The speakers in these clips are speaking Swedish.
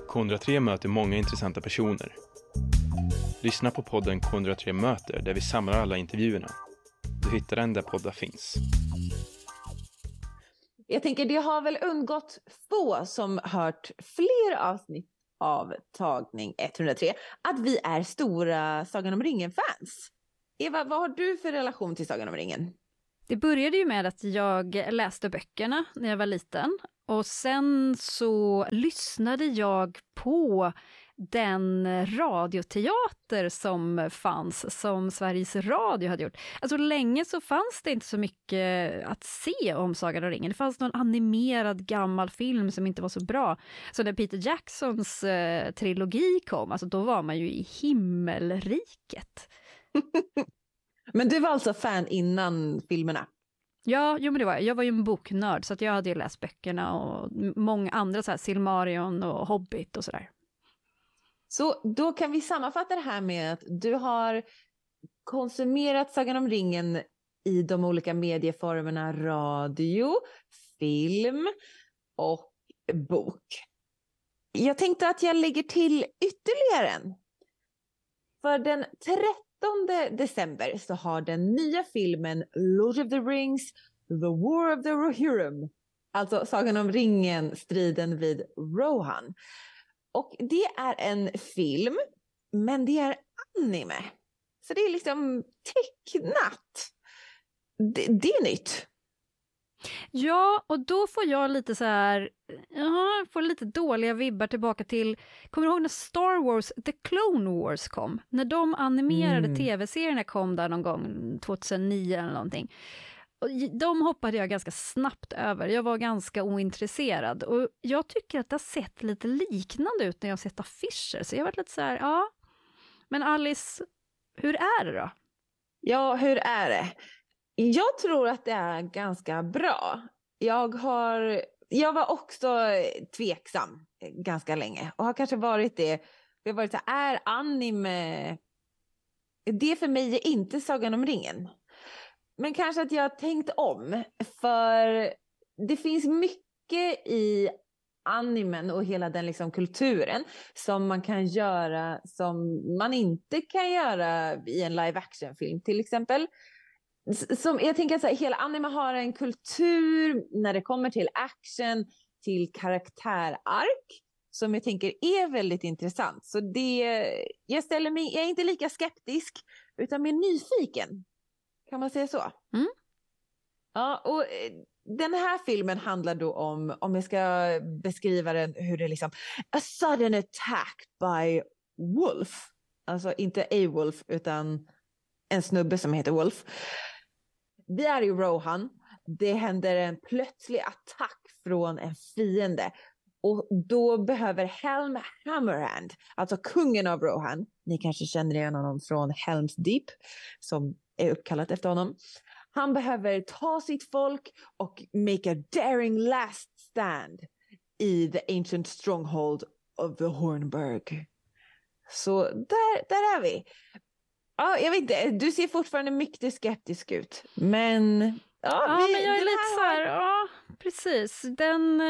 K103 möter många intressanta personer. Lyssna på podden K103 möter där vi samlar alla intervjuerna. Du hittar den där poddar finns. Jag tänker det har väl undgått få som hört fler avsnitt av Tagning 103 att vi är stora Sagan om ringen-fans. Eva, vad har du för relation till Sagan om ringen? Det började ju med att jag läste böckerna när jag var liten. Och sen så lyssnade jag på den radioteater som fanns, som Sveriges Radio hade gjort. Alltså länge så fanns det inte så mycket att se om Sagan om ringen. Det fanns någon animerad gammal film som inte var så bra. Så när Peter Jacksons trilogi kom, alltså då var man ju i himmelriket. Men du var alltså fan innan filmerna? Ja, jo, men det var jag. Jag var ju en boknörd så att jag hade ju läst böckerna och många andra så här Silmarillion och Hobbit och sådär. Så då kan vi sammanfatta det här med att du har konsumerat Sagan om ringen i de olika medieformerna radio, film och bok. Jag tänkte att jag lägger till ytterligare en. För den 13 december så har den nya filmen Lord of the Rings, The War of the Rohirrim, alltså Sagan om ringen, striden vid Rohan. Och det är en film, men det är anime. Så det är liksom tecknat. Det är nytt. Ja, och då får jag lite så här, får lite dåliga vibbar tillbaka till, kommer du ihåg när Star Wars, The Clone Wars kom? När de animerade tv-serierna kom där någon gång 2009 eller någonting. Och de hoppade jag ganska snabbt över. Jag var ganska ointresserad. Och jag tycker att det har sett lite liknande ut när jag har sett affischer. Så jag har varit lite så här, ja. Men Alice, hur är det då? Ja, hur är det? Jag tror att det är ganska bra. Jag var också tveksam ganska länge. Och har kanske varit det. Jag har varit så här, är anime... Det för mig är inte Sagan om ringen. Men kanske att jag har tänkt om, för det finns mycket i animen och hela den liksom kulturen som man kan göra som man inte kan göra i en live action film till exempel. Som, jag tänker att så här, hela anime har en kultur när det kommer till action, till karaktärark som jag tänker är väldigt intressant. Så jag är inte lika skeptisk utan mer nyfiken. Kan man säga så? Mm. Ja, och den här filmen handlar då om jag ska beskriva den, hur det är liksom a sudden attack by wolf. Alltså inte a wolf utan en snubbe som heter Wolf. Vi är i Rohan. Det händer en plötslig attack från en fiende. Och då behöver Helm Hammerhand, alltså kungen av Rohan. Ni kanske känner igen honom från Helm's Deep som är uppkallat efter honom. Han behöver ta sitt folk och make a daring last stand i the ancient stronghold of the Hornburg. Så där är vi. Ja, jag vet inte, du ser fortfarande mycket skeptisk ut. Men men jag är lite så här, ja, precis. Den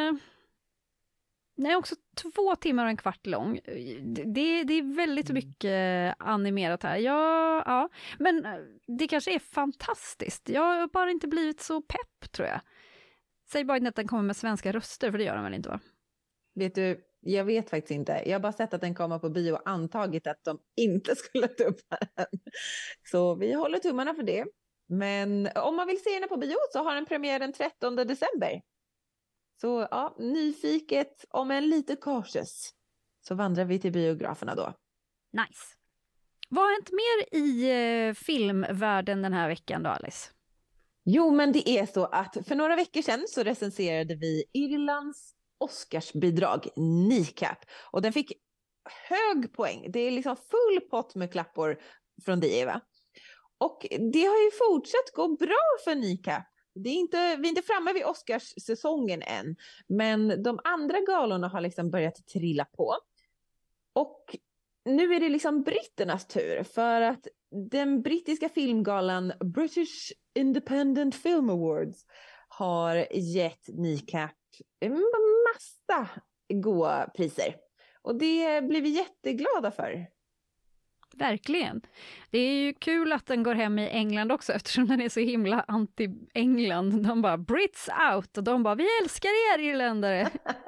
är också 2 timmar och en kvart lång. Det är väldigt mycket animerat här. Ja, men det kanske är fantastiskt. Jag har bara inte blivit så pepp, tror jag. Säg bara inte att den kommer med svenska röster, för det gör den väl inte, va? Vet du, jag vet faktiskt inte. Jag har bara sett att den kommer på bio och antagit att de inte skulle tumma den. Så vi håller tummarna för det. Men om man vill se den på bio så har den premiär den 13 december. Så ja, nyfiket om en lite cautious så vandrar vi till biograferna då. Nice. Vad har hänt mer i filmvärlden den här veckan då, Alice? Jo, men det är så att för några veckor sedan så recenserade vi Irlands Oscarsbidrag, NICAP. Och den fick hög poäng. Det är liksom full pott med klappor från dig, Eva. Och det har ju fortsatt gå bra för NICAP. Vi är inte framme vid Oscarssäsongen än. Men de andra galorna har liksom börjat trilla på. Och nu är det liksom britternas tur. För att den brittiska filmgalan British Independent Film Awards har gett NICAP en massa goda priser. Och det blir vi jätteglada för. Verkligen. Det är ju kul att den går hem i England också eftersom den är så himla anti-England. De bara Brits out och de bara vi älskar er irländare.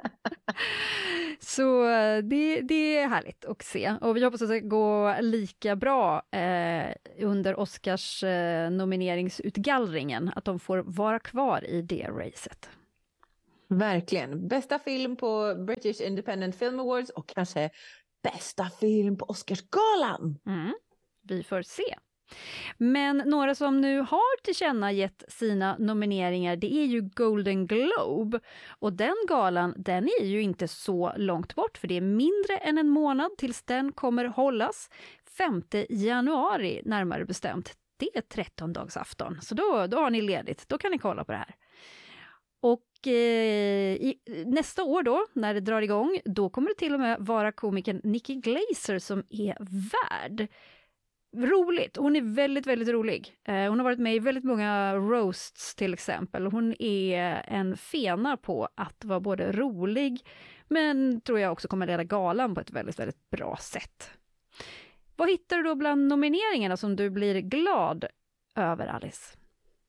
Så det är härligt att se. Och vi hoppas att det går lika bra under Oscars nomineringsutgallringen. Att de får vara kvar i det racet. Verkligen. Bästa film på British Independent Film Awards och kanske bästa film på Oscarsgalan. Vi får se. Men några som nu har tillkännagett sina nomineringar, det är ju Golden Globe. Och den galan, den är ju inte så långt bort, för det är mindre än en månad tills den kommer hållas. 5 januari närmare bestämt. Det är 13-dagsafton, så då har ni ledigt. Då kan ni kolla på det här. Och nästa år då, när det drar igång, då kommer det till och med vara komikern Nikki Glaser som är värd. Roligt, hon är väldigt, väldigt rolig. Hon har varit med i väldigt många roasts till exempel. Hon är en fena på att vara både rolig, men tror jag också kommer leda galan på ett väldigt, väldigt bra sätt. Vad hittar du då bland nomineringarna som du blir glad över, Alice?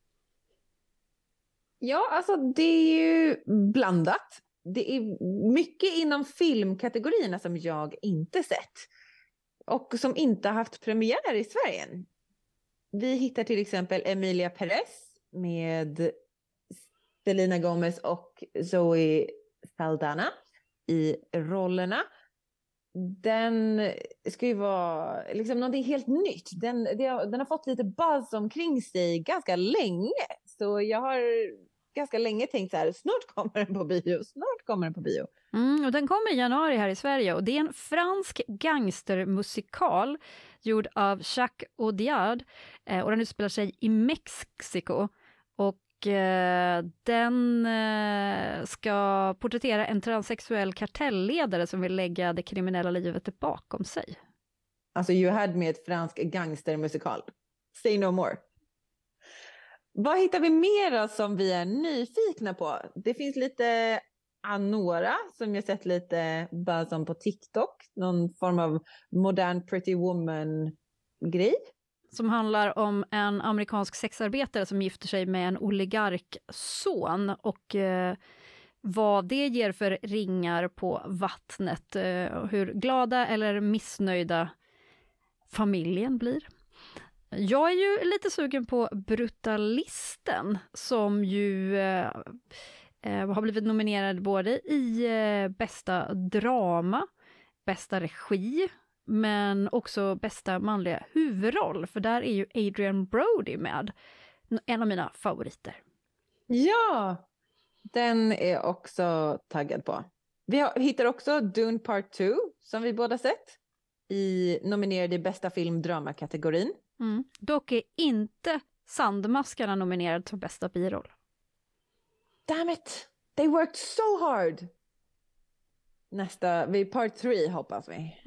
Ja, alltså det är ju blandat. Det är mycket inom filmkategorierna som jag inte sett. Och som inte har haft premiär i Sverige. Vi hittar till exempel Emilia Perez med Selena Gomez och Zoe Saldana i rollerna. Den ska ju vara liksom någonting helt nytt. Den har fått lite buzz omkring sig ganska länge. Så jag har ganska länge tänkt så här, snart kommer den på bio. Och den kommer i januari här i Sverige och det är en fransk gangstermusikal gjord av Jacques Audiard och den utspelar sig i Mexiko och den ska porträttera en transsexuell kartellledare som vill lägga det kriminella livet bakom sig. Alltså you had med ett fransk gangstermusikal. Say no more. Vad hittar vi mer som vi är nyfikna på? Det finns lite Anora som jag sett lite buzz om på TikTok. Någon form av modern pretty woman-grej. Som handlar om en amerikansk sexarbetare som gifter sig med en oligarkson och vad det ger för ringar på vattnet. Hur glada eller missnöjda familjen blir. Jag är ju lite sugen på Brutalisten som ju har blivit nominerad både i bästa drama, bästa regi, men också bästa manliga huvudroll. För där är ju Adrian Brody med, en av mina favoriter. Ja, den är också taggad på. Vi hittar också Dune Part 2 som vi båda sett nominerad i bästa film-drama-kategorin. Dock är inte Sandmaskarna nominerad för bästa biroll. Damn it! They worked so hard! Vid part 3 hoppas vi.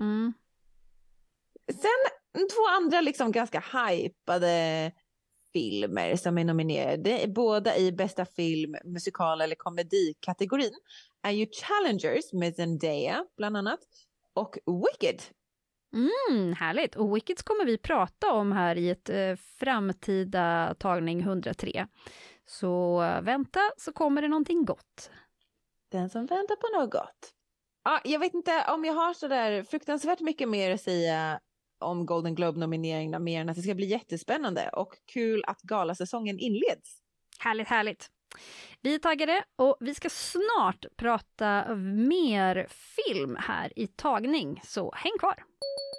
Sen 2 andra liksom ganska hypade filmer som är nominerade, båda i bästa film, musikal eller komedikategorin, är ju Challengers med Zendaya bland annat och Wicked. Härligt. Och Wicked kommer vi prata om här i ett framtida tagning 103. Så vänta så kommer det någonting gott. Den som väntar på något gott. Ja, jag vet inte om jag har så där fruktansvärt mycket mer att säga om Golden Globe-nomineringarna mer än att det ska bli jättespännande och kul att galasäsongen inleds. Härligt, härligt. Vi är taggade och vi ska snart prata mer film här i tagning, så häng kvar!